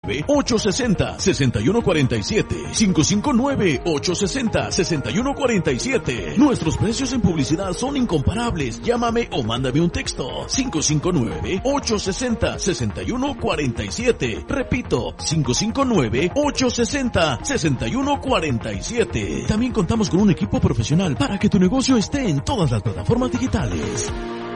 860-6147, 559-860-6147. Nuestros precios en publicidad son incomparables. Llámame o mándame un texto. 559-860-6147. Repito, 559-860-6147. También contamos con un equipo profesional para que tu negocio esté en todas las plataformas digitales.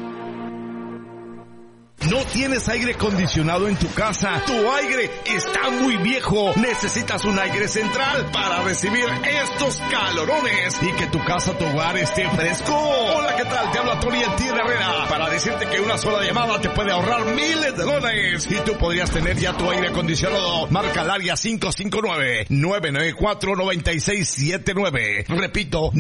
¿No tienes aire acondicionado en tu casa? Tu aire está muy viejo. Necesitas un aire central para recibir estos calorones y que tu casa, tu hogar esté fresco. Hola, ¿qué tal? Te habla Tony El Tigre Herrera para decirte que una sola llamada te puede ahorrar miles de dólares y tú podrías tener ya tu aire acondicionado. Marca el área 559-994-9679. Repito,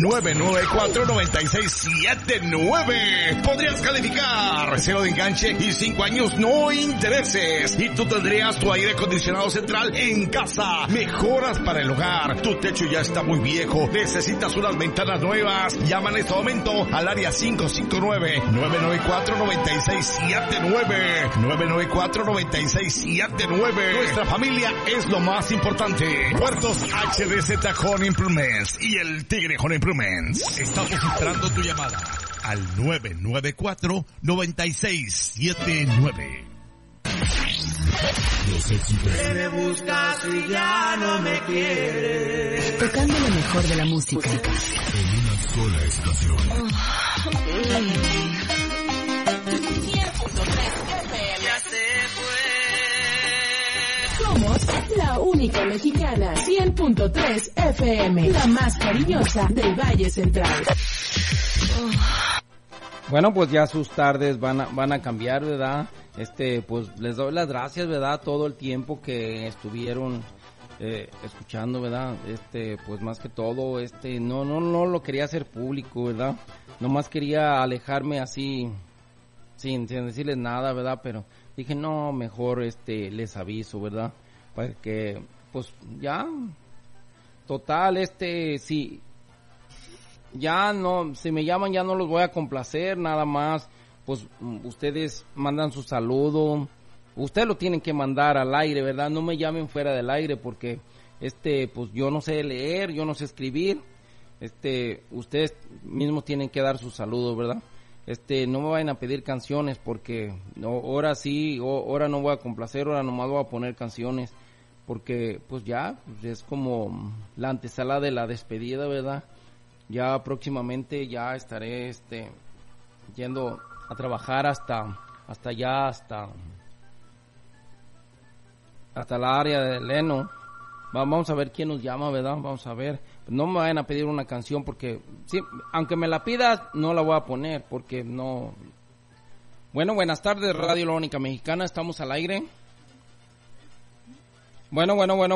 994-9679. Podrías calificar. Cero de enganche y 5 años no intereses y tú tendrías tu aire acondicionado central en casa. Mejoras para el hogar. Tu techo ya está muy viejo. Necesitas unas ventanas nuevas. Llama en este momento al área 559-994-9679. 994-9679. Nuestra familia es lo más importante. Puertos HDZ Home Improvements y el Tigre Home Improvements. Estamos esperando tu llamada al 994-9679. Me buscas y ya no me quieres. Tocando lo mejor de la música. En una sola estación. 100.3 ya se fue. Somos la única mexicana. 100.3 FM. La más cariñosa del Valle Central. Bueno, pues ya sus tardes van a cambiar, ¿verdad? Pues les doy las gracias, ¿verdad? Todo el tiempo que estuvieron escuchando, ¿verdad? Pues más que todo, no lo quería hacer público, ¿verdad? Nomás quería alejarme así, sin decirles nada, ¿verdad? Pero dije, no, mejor, les aviso, ¿verdad? Para que, pues, ya, total, sí. Ya no, si me llaman ya no los voy a complacer, nada más, pues ustedes mandan su saludo, ustedes lo tienen que mandar al aire, ¿verdad? No me llamen fuera del aire porque, pues yo no sé leer, yo no sé escribir, ustedes mismos tienen que dar su saludo, ¿verdad? No me vayan a pedir canciones porque ahora sí, ahora no voy a complacer, ahora nomás voy a poner canciones porque, pues ya, es como la antesala de la despedida, ¿verdad? Ya próximamente ya estaré yendo a trabajar hasta la área de Leno. Vamos a ver quién nos llama, ¿verdad? Vamos a ver. No me vayan a pedir una canción porque sí, aunque me la pidas no la voy a poner porque no. Bueno, buenas tardes, Radio La Única Mexicana, estamos al aire. Bueno.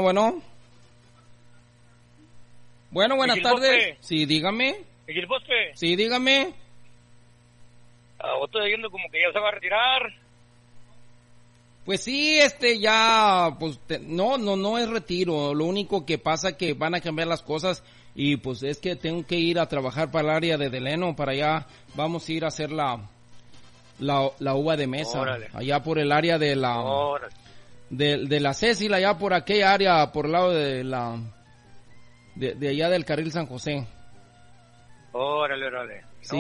Bueno, buenas tardes. Sí, dígame. ¿Miguel Bosque? Sí, dígame. Vos estoy viendo como que ya se va a retirar. Pues sí, ya, pues, no es retiro. Lo único que pasa que van a cambiar las cosas y pues es que tengo que ir a trabajar para el área de Deleno, para allá vamos a ir a hacer la uva de mesa. Órale. Allá por el área de la de la Cécil, allá por aquella área, por el lado de la de allá del carril San José. Órale. Sí.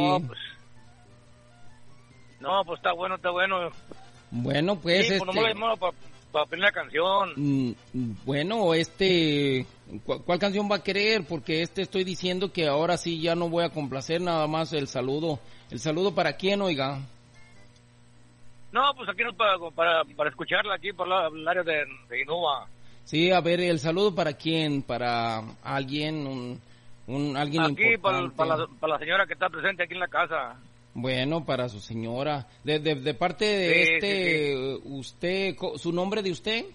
No, pues está bueno. Bueno, pues sí, pues no me llamaba para pedir la canción. Bueno, ¿cuál canción va a querer? Porque estoy diciendo que ahora sí ya no voy a complacer, nada más el saludo. ¿El saludo para quién, oiga? No, pues aquí no para escucharla aquí por el área de Innova. Sí, a ver, ¿el saludo para quién? ¿Para alguien? ¿Alguien aquí importante? para la señora que está presente aquí en la casa. Bueno, para su señora. De parte de sí. Usted, ¿su nombre de usted?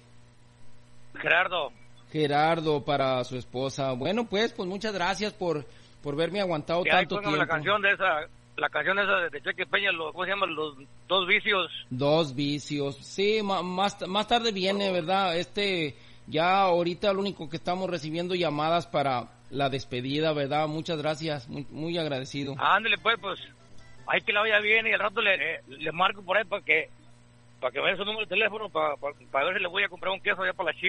Gerardo, para su esposa. Bueno, pues muchas gracias por verme aguantado tanto tiempo. La canción esa de Cheque Peña, ¿cómo se llama? Los dos vicios. Dos vicios. Sí, más tarde viene, ¿verdad? Ya ahorita lo único que estamos recibiendo llamadas para la despedida, ¿verdad? Muchas gracias, muy agradecido. Ándale pues, ahí que la vaya bien y al rato le marco por ahí para que vea su número de teléfono para ver si le voy a comprar un queso allá para la Chivas.